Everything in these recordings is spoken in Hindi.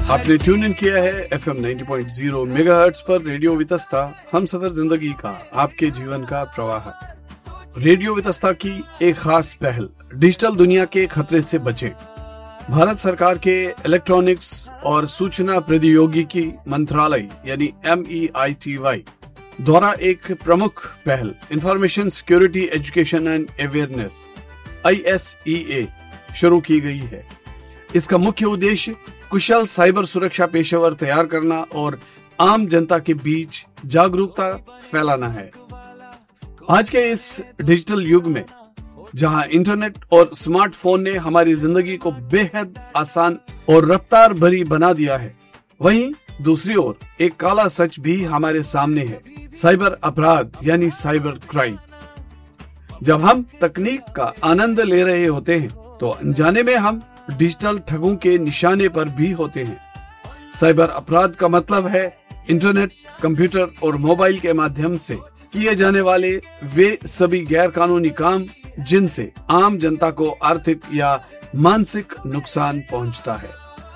आपने ट्यून इन किया है FM 90.0 मेगाहर्ट्ज पर रेडियो वितस्ता, हम सफर जिंदगी का, आपके जीवन का प्रवाह। रेडियो वितस्ता की एक खास पहल, डिजिटल दुनिया के खतरे से बचें। भारत सरकार के इलेक्ट्रॉनिक्स और सूचना प्रौद्योगिकी मंत्रालय यानी MEITY द्वारा एक प्रमुख पहल information security education and awareness ISEA शुरू की गई है। इसका मुख्य उद्देश्य कुशल साइबर सुरक्षा पेशेवर तैयार करना और आम जनता के बीच जागरूकता फैलाना है। आज के इस डिजिटल युग में जहां इंटरनेट और स्मार्टफोन ने हमारी जिंदगी को बेहद आसान और रफ्तार भरी बना दिया है, वहीं दूसरी ओर एक काला सच भी हमारे सामने है, साइबर अपराध यानी साइबर क्राइम। जब हम तकनीक का आनंद ले रहे होते हैं तो अनजाने में हम डिजिटल ठगों के निशाने पर भी होते हैं। साइबर अपराध का मतलब है इंटरनेट, कंप्यूटर और मोबाइल के माध्यम से किए जाने वाले वे सभी गैर कानूनी काम जिनसे आम जनता को आर्थिक या मानसिक नुकसान पहुंचता है।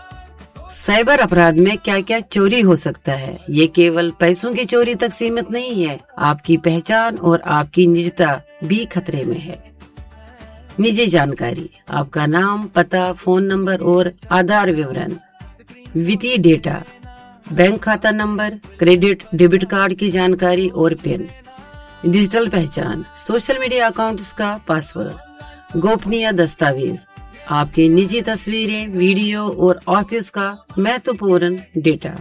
साइबर अपराध में क्या क्या चोरी हो सकता है? ये केवल पैसों की चोरी तक सीमित नहीं है, आपकी पहचान और आपकी निजता भी खतरे में है। निजी जानकारी, आपका नाम, पता, फोन नंबर और आधार विवरण, वित्तीय डेटा, बैंक खाता नंबर, क्रेडिट डेबिट कार्ड की जानकारी और पिन, डिजिटल पहचान, सोशल मीडिया अकाउंट्स का पासवर्ड, गोपनीय दस्तावेज, आपकी निजी तस्वीरें, वीडियो और ऑफिस का महत्वपूर्ण डेटा।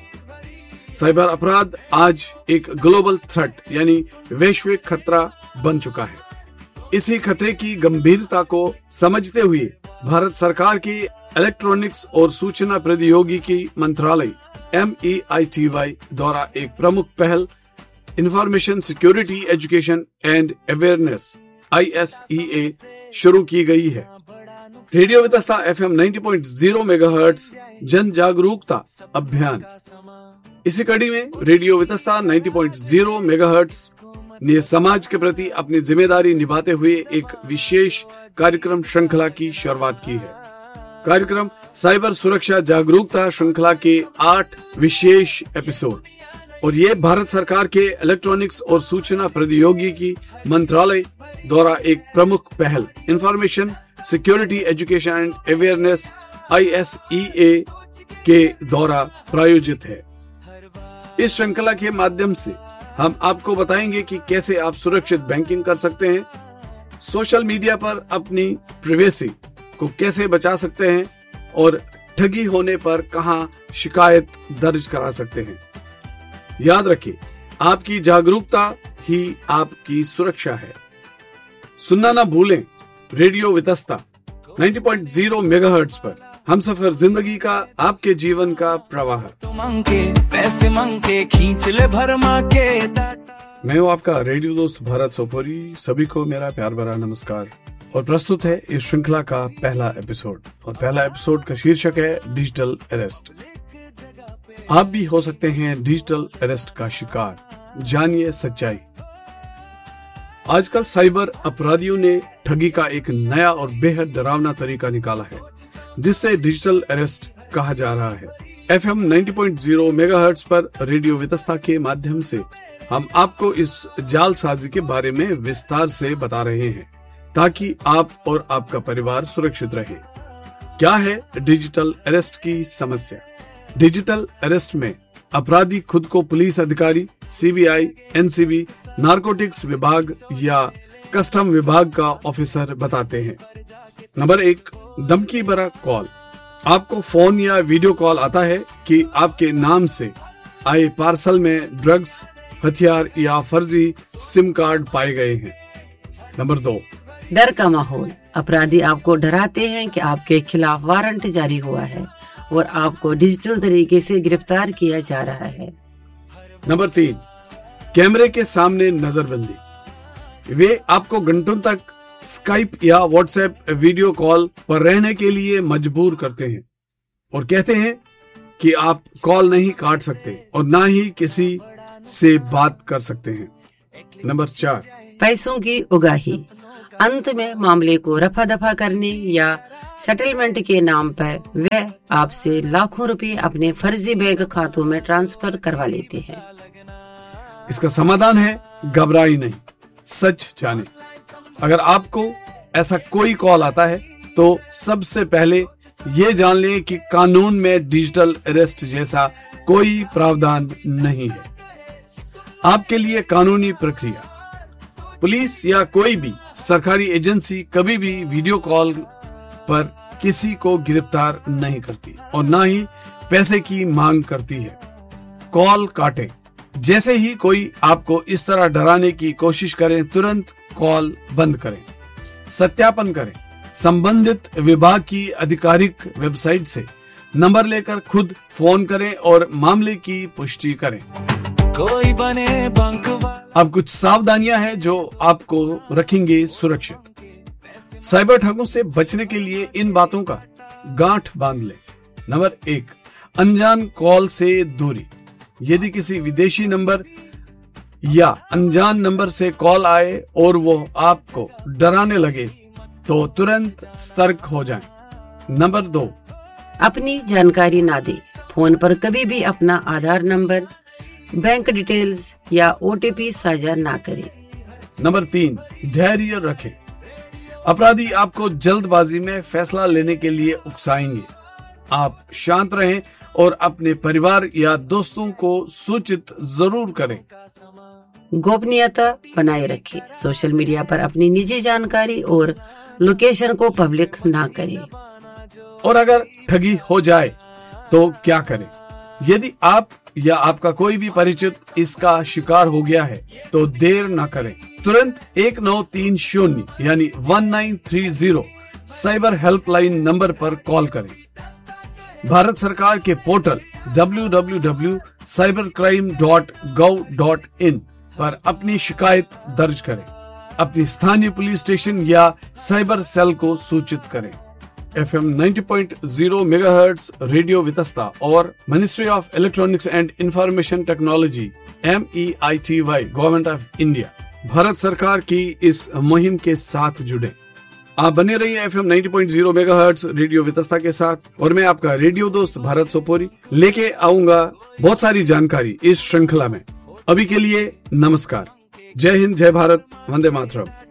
साइबर अपराध आज एक ग्लोबल थ्रेट यानी वैश्विक खतरा बन चुका है। इसी खतरे की गंभीरता को समझते हुए भारत सरकार की इलेक्ट्रॉनिक्स और सूचना प्रौद्योगिकी मंत्रालय MEITY द्वारा एक प्रमुख पहल information security education and awareness ISEA शुरू की गई है। रेडियो वितस्ता FM 90.0 मेगाहर्ट्ज जन जागरूकता अभियान। इसी कड़ी में रेडियो वितस्ता 90.0 मेगाहर्ट्ज ने समाज के प्रति अपनी जिम्मेदारी निभाते हुए एक विशेष कार्यक्रम श्रृंखला की शुरुआत की है। कार्यक्रम साइबर सुरक्षा जागरूकता श्रृंखला के 8 विशेष एपिसोड और ये भारत सरकार के इलेक्ट्रॉनिक्स और सूचना प्रौद्योगिकी मंत्रालय द्वारा एक प्रमुख पहल information security education and awareness ISEA के द्वारा प्रायोजित है। इस श्रृंखला के माध्यम से हम आपको बताएंगे कि कैसे आप सुरक्षित बैंकिंग कर सकते हैं, सोशल मीडिया पर अपनी प्राइवेसी को कैसे बचा सकते हैं और ठगी होने पर कहां शिकायत दर्ज करा सकते हैं। याद रखिए, आपकी जागरूकता ही आपकी सुरक्षा है। सुनना ना भूलें रेडियो वितस्ता 90.0 मेगाहर्ट्ज पर हम सफर जिंदगी का, आपके जीवन का प्रवाह। पैसे मांगे खींच ले भरमा के। मैं हूँ आपका रेडियो दोस्त भारत सोपोरी। सभी को मेरा प्यार भरा नमस्कार। और प्रस्तुत है इस श्रृंखला का पहला एपिसोड, और पहला एपिसोड का शीर्षक है डिजिटल अरेस्ट। आप भी हो सकते हैं डिजिटल अरेस्ट का शिकार, जानिए सच्चाई। आजकल साइबर अपराधियों ने ठगी का एक नया और बेहद डरावना तरीका निकाला है, जिससे डिजिटल अरेस्ट कहा जा रहा है। FM 90.0 मेगाहर्ट्ज पर रेडियो वितस्ता के माध्यम से हम आपको इस जालसाजी के बारे में विस्तार से बता रहे हैं, ताकि आप और आपका परिवार सुरक्षित रहे। क्या है डिजिटल अरेस्ट की समस्या? डिजिटल अरेस्ट में अपराधी खुद को पुलिस अधिकारी, CBI, NCB, नारकोटिक्स विभाग या कस्टम विभाग का ऑफिसर बताते हैं। नंबर 1, धमकी भरा कॉल। आपको फोन या वीडियो कॉल आता है कि आपके नाम से आए पार्सल में ड्रग्स, हथियार या फर्जी सिम कार्ड पाए गए हैं। नंबर 2, डर का माहौल। अपराधी आपको डराते हैं कि आपके खिलाफ वारंट जारी हुआ है और आपको डिजिटल तरीके से गिरफ्तार किया जा रहा है। नंबर 3, कैमरे के सामने नजरबंदी। वे आपको घंटों तक स्काइप या व्हाट्सएप वीडियो कॉल पर रहने के लिए मजबूर करते हैं और कहते हैं कि आप कॉल नहीं काट सकते और ना ही किसी से बात कर सकते हैं। नंबर 4, पैसों की उगाही। अंत में मामले को रफा दफा करने या सेटलमेंट के नाम पर वह आपसे लाखों रुपए अपने फर्जी बैंक खातों में ट्रांसफर करवा लेते हैं। इसका समाधान है घबराई नहीं, सच जाने। अगर आपको ऐसा कोई कॉल आता है तो सबसे पहले ये जान लें कि कानून में डिजिटल अरेस्ट जैसा कोई प्रावधान नहीं है। आपके लिए कानूनी प्रक्रिया, पुलिस या कोई भी सरकारी एजेंसी कभी भी वीडियो कॉल पर किसी को गिरफ्तार नहीं करती और ना ही पैसे की मांग करती है। कॉल काटें। जैसे ही कोई आपको इस तरह डराने की कोशिश करे, तुरंत कॉल बंद करें। सत्यापन करें। संबंधित विभाग की आधिकारिक वेबसाइट से नंबर लेकर खुद फोन करें और मामले की पुष्टि करें। कोई बने बंक। अब कुछ सावधानियां हैं जो आपको रखेंगे सुरक्षित। साइबर ठगों से बचने के लिए इन बातों का गांठ बांध लें। नंबर 1, अनजान कॉल से दूरी। यदि किसी विदेशी नंबर या अनजान नंबर से कॉल आए और वो आपको डराने लगे तो तुरंत सतर्क हो जाएं। नंबर 2, अपनी जानकारी ना दें। फोन पर कभी भी अपना आधार नंबर, बैंक डिटेल्स या OTP साझा ना करें। नंबर 3, धैर्य रखें। अपराधी आपको जल्दबाजी में फैसला लेने के लिए उकसाएंगे। आप शांत रहें और अपने परिवार या दोस्तों को सूचित जरूर करें। गोपनीयता बनाए रखें। सोशल मीडिया पर अपनी निजी जानकारी और लोकेशन को पब्लिक ना करें। और अगर ठगी हो जाए तो क्या करें? यदि आप या आपका कोई भी परिचित इसका शिकार हो गया है तो देर न करें। तुरंत 1930 यानी 1930 साइबर हेल्पलाइन नंबर पर कॉल करें। भारत सरकार के पोर्टल www.cybercrime.gov.in पर अपनी शिकायत दर्ज करें। अपनी स्थानीय पुलिस स्टेशन या साइबर सेल को सूचित करें। FM 90.0 मेगाहर्ट्ज रेडियो वितस्ता और ministry of electronics and information technology MEITY government of India Bharat सरकार की इस मुहिम के साथ जुड़े। आप बने रहिए FM 90.0 मेगाहर्ट्ज रेडियो वितस्ता के साथ और मैं आपका रेडियो दोस्त भारत सोपोरी लेके आऊंगा बहुत सारी जानकारी इस श्रृंखला में। अभी के लिए नमस्कार। जय हिंद, जय भारत, वंदे मातरम।